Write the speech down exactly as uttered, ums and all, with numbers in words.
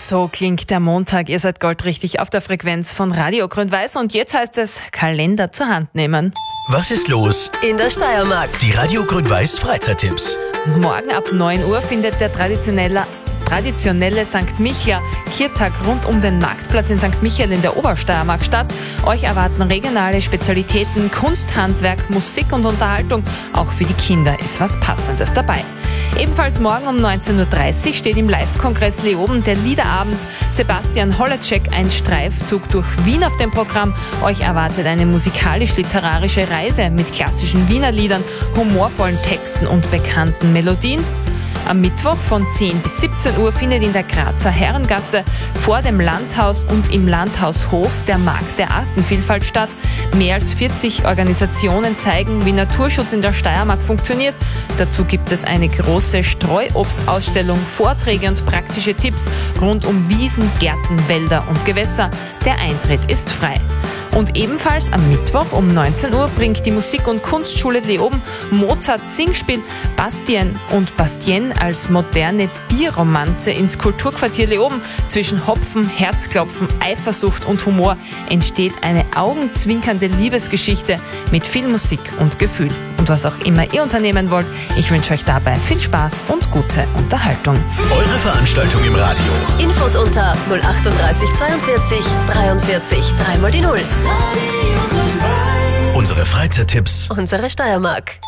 So klingt der Montag. Ihr seid goldrichtig auf der Frequenz von Radio Grün-Weiß und jetzt heißt es Kalender zur Hand nehmen. Was ist los in der Steiermark? Die Radio Grün-Weiß Freizeittipps. Morgen ab neun Uhr findet der traditionelle traditionelle Sankt Michael Kirtag rund um den Marktplatz in Sankt Michael in der Obersteiermark statt. Euch erwarten regionale Spezialitäten, Kunst, Handwerk, Musik und Unterhaltung. Auch für die Kinder ist was Passendes dabei. Ebenfalls morgen um neunzehn Uhr dreißig steht im Live-Kongress Leoben der Liederabend. Sebastian Holleczek, ein Streifzug durch Wien auf dem Programm. Euch erwartet eine musikalisch-literarische Reise mit klassischen Wiener Liedern, humorvollen Texten und bekannten Melodien. Am Mittwoch von zehn bis siebzehn Uhr findet in der Grazer Herrengasse vor dem Landhaus und im Landhaushof der Markt der Artenvielfalt statt. Mehr als vierzig Organisationen zeigen, wie Naturschutz in der Steiermark funktioniert. Dazu gibt es eine große Streuobstausstellung, Vorträge und praktische Tipps rund um Wiesen, Gärten, Wälder und Gewässer. Der Eintritt ist frei. Und ebenfalls am Mittwoch um neunzehn Uhr bringt die Musik- und Kunstschule Leoben Mozart Singspiel Bastien und Bastien als moderne Bierromanze ins Kulturquartier Leoben. Zwischen Hopfen, Herzklopfen, Eifersucht und Humor entsteht eine augenzwinkernde Liebesgeschichte mit viel Musik und Gefühl. Und was auch immer ihr unternehmen wollt, ich wünsche euch dabei viel Spaß und gute Unterhaltung. Eure Veranstaltung im Radio. Infos unter null achtunddreißig zweiundvierzig dreiundvierzig dreimal die Null. Unsere Freizeittipps. Unsere Steiermark.